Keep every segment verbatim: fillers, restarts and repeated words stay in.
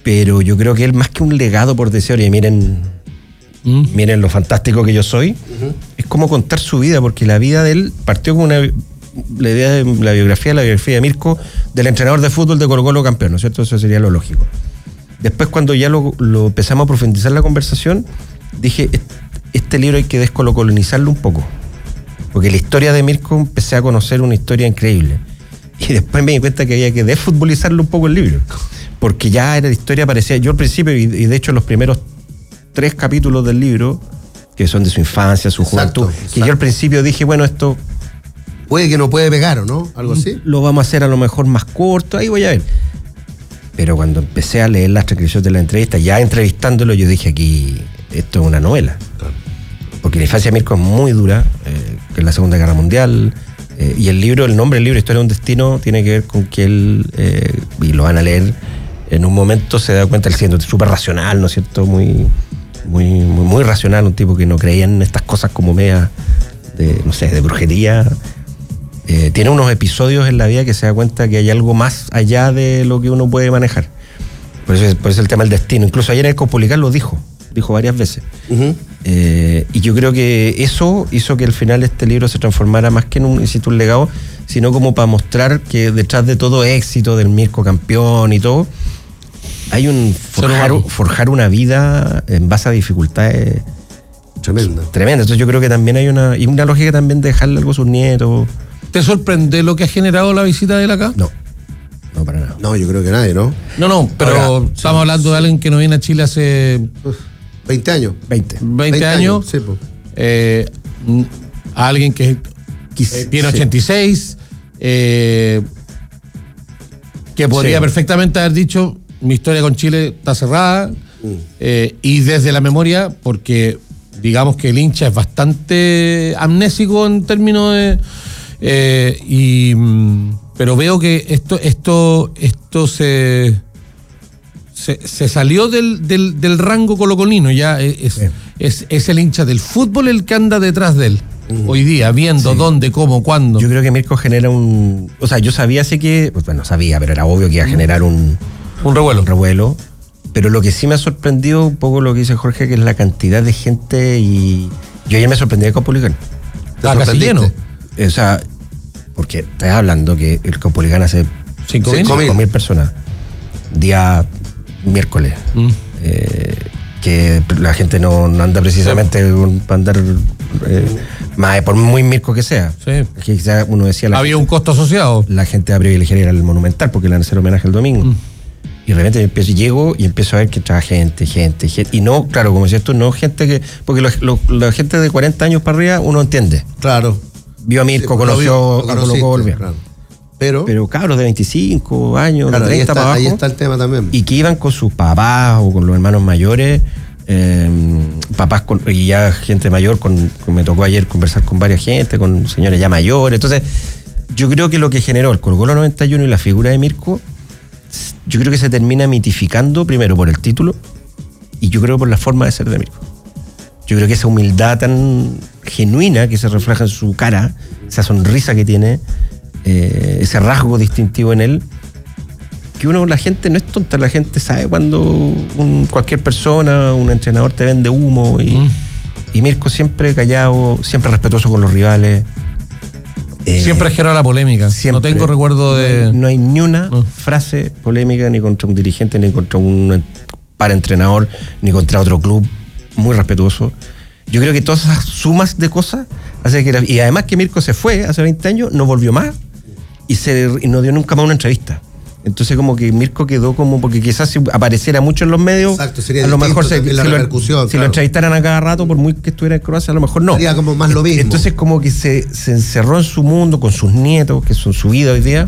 pero yo creo que él, más que un legado, por decir, oye, miren, mm. miren lo fantástico que yo soy, uh-huh. es como contar su vida, porque la vida de él partió con una, la idea de la biografía, la biografía de Mirko, del entrenador de fútbol de Colo-Colo campeón, ¿no es cierto? Eso sería lo lógico. Después, cuando ya lo, lo empezamos a profundizar la conversación, dije, este libro hay que descolocolonizarlo un poco, porque la historia de Mirko empecé a conocer una historia increíble, y después me di cuenta que había que desfutbolizarlo un poco el libro, porque ya era la historia, parecía, yo al principio, y de hecho los primeros tres capítulos del libro, que son de su infancia, su exacto, juventud, exacto. que yo al principio dije, bueno, esto puede que no puede pegar, ¿o no? Algo así. Lo vamos a hacer a lo mejor más corto, ahí voy a ver. Pero cuando empecé a leer las transcripciones de la entrevista, ya entrevistándolo, yo dije, aquí, esto es una novela. Claro. Porque la infancia de Mirko es muy dura, eh, que es la Segunda Guerra Mundial, eh, y el libro, el nombre del libro, Historia de un Destino, tiene que ver con que él, eh, y lo van a leer, en un momento se da cuenta, él siendo súper racional, ¿no es cierto? Muy, muy, muy, muy racional, un tipo que no creía en estas cosas como media de, no sé, de brujería. Eh, tiene unos episodios en la vida que se da cuenta que hay algo más allá de lo que uno puede manejar. Por eso es, por eso el tema del destino. Incluso ayer en el Copulicar lo dijo, dijo varias veces. Uh-huh. Eh, y yo creo que eso hizo que al final este libro se transformara más que en un, insisto, un legado, sino como para mostrar que detrás de todo éxito del Mirko campeón y todo, hay un forjar, forjar una vida en base a dificultades tremendas. Tremendas. Entonces yo creo que también hay una, y una lógica también de dejarle algo a sus nietos. ¿Te sorprende lo que ha generado la visita de él acá? No, no para nada. No, yo creo que nadie, ¿no? No, no, pero ahora, estamos sí, hablando de alguien que no viene a Chile hace... veinte años. veinte. veinte años. Sí, pues. Eh, a alguien que eh, tiene sí. ochenta y seis, eh, que podría sí. perfectamente haber dicho, mi historia con Chile está cerrada, mm. eh, y desde la memoria, porque digamos que el hincha es bastante amnésico en términos de... Eh, y, pero veo que esto esto esto se se, se salió del, del, del rango colocolino, ya es, sí. es, es el hincha del fútbol el que anda detrás de él uh-huh. hoy día, viendo sí. dónde, cómo, cuándo. Yo creo que Mirko genera un... O sea, yo sabía así que... Pues bueno, sabía, pero era obvio que iba a generar un... Un revuelo. Un revuelo. Pero lo que sí me ha sorprendido un poco lo que dice Jorge, que es la cantidad de gente, y yo ya me sorprendí de Copulican. Ah, casi lleno. O sea, porque estás hablando que el Copulican hace cinco mil personas. Día miércoles. Mm. Eh, que la gente no, no anda precisamente sí. para andar, eh, más por muy mirco que sea. Sí. Que quizá uno decía... Había gente, un costo asociado. La gente va a privilegiar ir al Monumental porque le van a hacer homenaje el domingo. Mm. Y de repente empiezo, llego y empiezo a ver que trae gente, gente, gente. Y no, claro, como decías tú, no gente que... Porque lo, lo, la gente de cuarenta años para arriba uno entiende. Claro. Vio a Mirko, sí, conoció, lo colocó, volvió. Claro. Pero, pero cabros de veinticinco años, claro, de treinta ahí está, para abajo. Ahí está el tema también. Y que iban con sus papás o con los hermanos mayores, eh, papás con, y ya gente mayor, con, con, me tocó ayer conversar con varias gente, con señores ya mayores. Entonces, yo creo que lo que generó el Colo-Colo noventa y uno y la figura de Mirko, yo creo que se termina mitificando primero por el título y yo creo por la forma de ser de Mirko. Yo creo que esa humildad tan genuina que se refleja en su cara, esa sonrisa que tiene, eh, ese rasgo distintivo en él, que uno, la gente no es tonta, la gente sabe cuando un, cualquier persona, un entrenador te vende humo y, mm. y Mirko siempre callado, siempre respetuoso con los rivales. Eh, siempre generó la polémica. Siempre. No tengo recuerdo de... No hay, no hay ni una no. frase polémica ni contra un dirigente, ni contra un paraentrenador, ni contra otro club. Muy respetuoso. Yo creo que todas esas sumas de cosas hace que la, y además que Mirko se fue hace veinte años, no volvió más y, se, y no dio nunca más una entrevista. Entonces como que Mirko quedó como, porque quizás si apareciera mucho en los medios, exacto, sería a lo mejor se, la si, repercusión, lo, si claro. lo entrevistaran a cada rato, por muy que estuviera en Croacia, a lo mejor no. Sería como más lo mismo. Entonces como que se, se encerró en su mundo con sus nietos, que son su vida hoy día,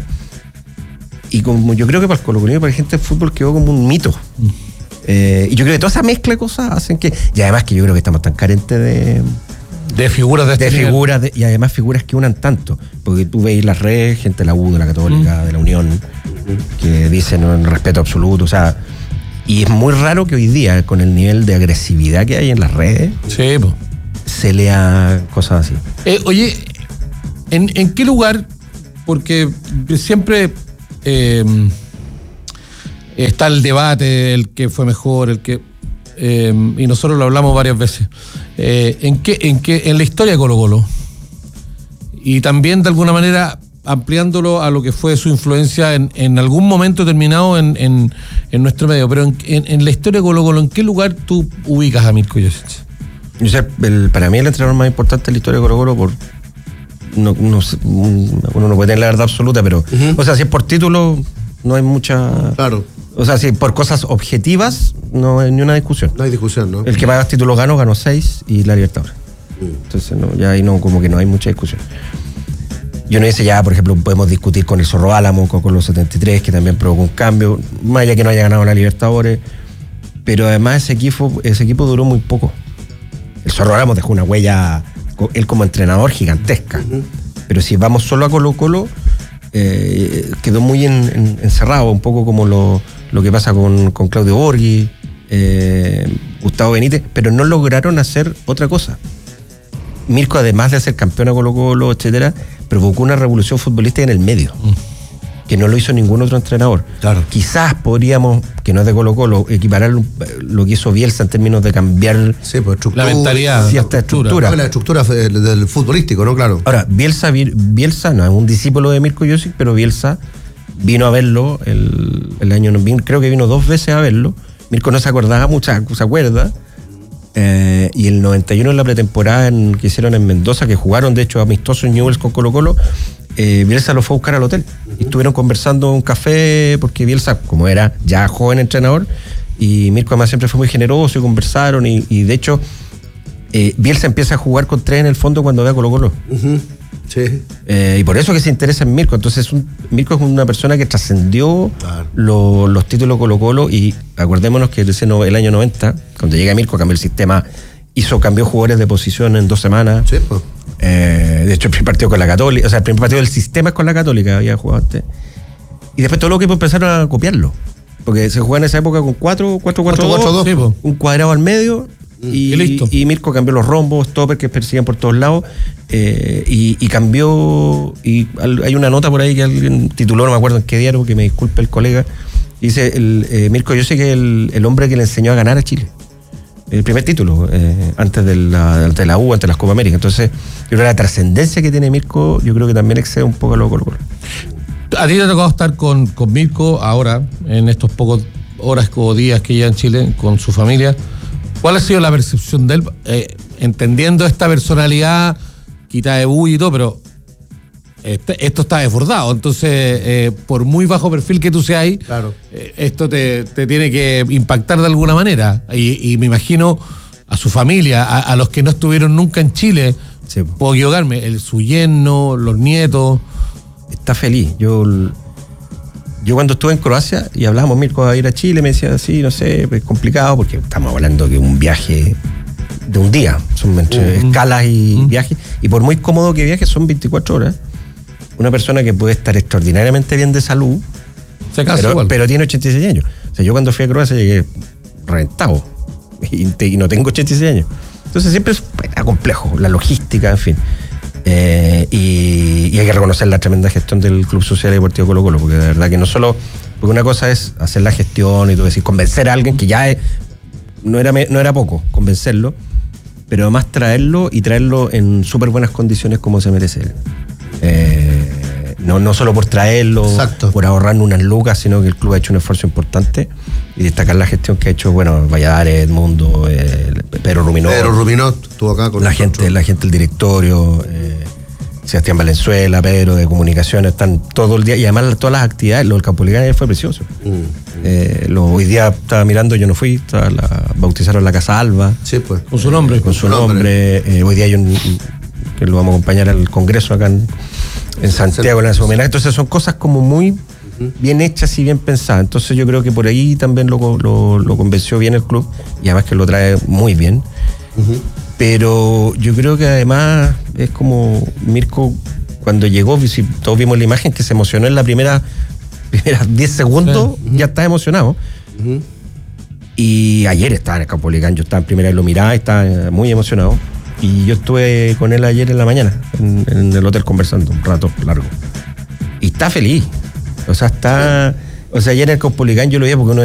y como yo creo que para el Colo-Colo, para la gente del fútbol quedó como un mito. Mm. Eh, y yo creo que toda esa mezcla de cosas hacen que... Y además que yo creo que estamos tan carentes de... De figuras de, este de figuras de, y además figuras que unan tanto. Porque tú veis las redes, gente de la U, de la Católica, mm. de la Unión, mm. que dicen un respeto absoluto. O sea, y es muy raro que hoy día, con el nivel de agresividad que hay en las redes, sí, po. se lea cosas así. Eh, oye, ¿en, ¿en qué lugar? Porque siempre... Eh, está el debate, el que fue mejor, el que eh, y nosotros lo hablamos varias veces. Eh, ¿en qué, en qué, en la historia de Colo-Colo? Y también de alguna manera ampliándolo a lo que fue su influencia en, en algún momento determinado en, en, en nuestro medio. Pero en, en, en la historia de Colo-Colo, ¿en qué lugar tú ubicas a Mirko Josic? Yo sé, el, para mí el entrenador más importante de la historia de Colo-Colo, por no, no, uno no puede tener la verdad absoluta, pero uh-huh. o sea, si es por título, no hay mucha... Claro. O sea, si por cosas objetivas, no hay ni una discusión. No hay discusión, ¿no? El que más títulos ganó, ganó seis y la Libertadores. Uh-huh. Entonces, no, ya ahí no, como que no hay mucha discusión. Yo no dice ya, por ejemplo, podemos discutir con el Zorro Álamo, con, con los setenta y tres, que también provocó un cambio, más allá que no haya ganado la Libertadores, pero además ese equipo, ese equipo duró muy poco. El Zorro Álamo dejó una huella, él como entrenador, gigantesca. Uh-huh. Pero si vamos solo a Colo-Colo, eh, quedó muy en, en, encerrado, un poco como lo, lo que pasa con, con Claudio Borghi, eh, Gustavo Benítez, pero no lograron hacer otra cosa. Mirko, además de ser campeón a Colo-Colo, etcétera, provocó una revolución futbolística en el medio, mm. que no lo hizo ningún otro entrenador. Claro. Quizás podríamos, que no es de Colo-Colo, equiparar lo que hizo Bielsa en términos de cambiar sí, pues, la mentalidad, cierta estructura. La estructura del, del futbolístico, ¿no? Claro. Ahora, Bielsa, Bielsa no es un discípulo de Mirko Josic, pero Bielsa vino a verlo el, el año, creo que vino dos veces a verlo. Mirko no se acordaba mucho, se acuerda. Eh, y el noventa y uno en la pretemporada en, que hicieron en Mendoza, que jugaron de hecho amistosos en Newell's con Colo-Colo, eh, Bielsa lo fue a buscar al hotel. Uh-huh. Y estuvieron conversando en un café, porque Bielsa, como era ya joven entrenador, y Mirko además siempre fue muy generoso y conversaron, y, y de hecho eh, Bielsa empieza a jugar con tres en el fondo cuando ve a Colo-Colo. Uh-huh. Sí. Eh, y por eso que se interesa en Mirko. Entonces un, Mirko es una persona que trascendió claro. lo, los títulos Colo-Colo, y acordémonos que ese no, el año noventa, cuando llega Mirko, cambió el sistema, hizo, cambió jugadores de posición en dos semanas. Sí, pues. eh, de hecho el primer partido con la Católica, o sea el primer partido del sistema es con la Católica, había jugado antes, y después todos los equipos empezaron a copiarlo, porque se jugaba en esa época con cuatro cuatro cuatro dos, sí, pues. Un cuadrado al medio. Y, y listo. Y Mirko cambió los rombos, stoppers que persiguen por todos lados, eh, y, y cambió, y hay una nota por ahí que alguien tituló, no me acuerdo en qué diario, que me disculpe el colega, dice, el, eh, Mirko, yo sé que el, el hombre que le enseñó a ganar a Chile, el primer título, eh, antes de la, de la U, antes de las Copa América. Entonces, yo creo que la trascendencia que tiene Mirko, yo creo que también excede un poco a lo Colo-Colo. A ti te ha tocado estar con, con Mirko ahora, en estos pocos horas o días que lleva en Chile, con su familia. ¿Cuál ha sido la percepción de él? Eh, entendiendo esta personalidad, quita de bullo y todo, pero este, esto está desbordado. Entonces, eh, por muy bajo perfil que tú seas ahí, claro. eh, esto te, te tiene que impactar de alguna manera. Y, y me imagino a su familia, a, a los que no estuvieron nunca en Chile, sí. Puedo equivocarme, el, su yerno, los nietos. Está feliz. Yo... Yo cuando estuve en Croacia y hablábamos, Mirko, a ir a Chile, me decía, sí, no sé, es complicado, porque estamos hablando de un viaje de un día, son entre uh-huh. escalas y uh-huh. viajes, y por muy cómodo que viajes, son veinticuatro horas. Una persona que puede estar extraordinariamente bien de salud, Se pero, pero tiene ochenta y seis años. O sea, yo cuando fui a Croacia llegué reventado, y, y no tengo ochenta y seis años. Entonces siempre es era complejo, la logística, en fin. Eh, y, y hay que reconocer la tremenda gestión del Club Social y Deportivo Colo-Colo, porque de verdad que no solo, porque una cosa es hacer la gestión y tú decir, convencer a alguien que ya es, no era, no era poco, convencerlo, pero además traerlo y traerlo en súper buenas condiciones como se merece él. Eh, no, no solo por traerlo, exacto. por ahorrarnos unas lucas, sino que el club ha hecho un esfuerzo importante, y destacar la gestión que ha hecho, bueno, Valladares, Edmundo, eh, Pedro Ruminot. Pedro Ruminot estuvo acá con la gente, la gente del directorio, eh, Sebastián Valenzuela, Pedro de comunicaciones, están todo el día, y además todas las actividades, lo del Campolicán fue precioso. Mm, mm. Eh, lo, hoy día estaba mirando, yo no fui, estaba la, bautizaron la Casa Alba. Sí, pues. Con su nombre. Con su nombre. nombre. Eh, hoy día hay un, que lo vamos a acompañar al Congreso acá en, en Santiago, en la homenaje. Entonces son cosas como muy bien hechas y bien pensadas. Entonces yo creo que por ahí también lo, lo, lo convenció bien el club, y además que lo trae muy bien. Uh-huh. Pero yo creo que además es como Mirko, cuando llegó, todos vimos la imagen, que se emocionó en la primera primeras diez segundos, sí. uh-huh. ya está emocionado. Uh-huh. Y ayer estaba en el Campolicán, yo estaba en primera y lo miraba y estaba muy emocionado. Y yo estuve con él ayer en la mañana, en, en el hotel conversando un rato largo. Y está feliz. O sea, está... O sea, ayer en el Caupolicán yo lo veía porque uno